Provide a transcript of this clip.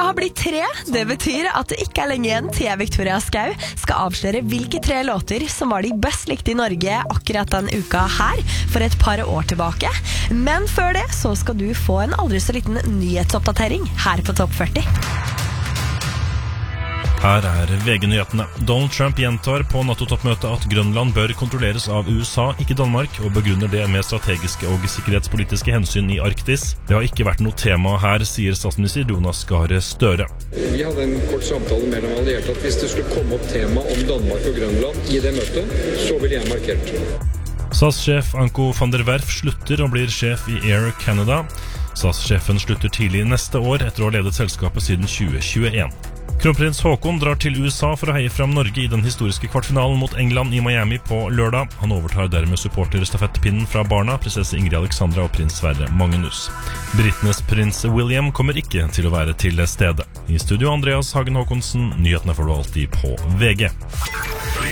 har blitt 3. Det betyr at det ikke lenge igjen til Victoria Skau skal avsløre hvilke 3 låter som var de best likte i Norge akkurat den uka her, for et par år tilbake. Men før det så skal du få en aldri så liten nyhetsoppdatering her på Topp 40. Her VG-nyhetene. Donald Trump gjentar på NATO-toppmøtet at Grønland bør kontrolleres av USA, ikke Danmark, og begrunner det med strategiske og sikkerhetspolitiske hensyn i Arktis. Det har ikke vært noe tema her, sier statsminister Jonas Gahr Støre. Vi hadde en kort samtale mellom allierte at hvis det skulle komme opp tema om Danmark og Grønland i det møtet, så ville jeg markert. SAS-sjef Anko van der Werf slutter og blir sjef i Air Canada. SAS-sjefen slutter tidlig neste år etter å ha ledet selskapet siden 2021. Kronprins Haakon drar til USA for å heie fram Norge i den historiske kvartfinalen mot England i Miami på lørdag. Han overtar dermed supporterstafettpinnen fra barna, prinsesse Ingrid Alexandra og prins Sverre Magnus. Britenes prins William kommer ikke til å være til stede. I studio Andreas Hagen Håkonsen, nyhetene får du alltid på VG.